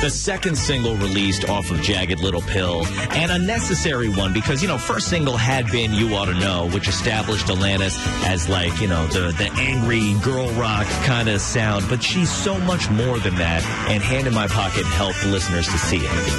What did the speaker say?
the second single released off of Jagged Little Pill, and a necessary one because, first single had been You Ought to Know, which established Alanis as like, the angry girl rock kind of sound, but she's so much more than that, and Hand in My Pocket helped listeners to see it.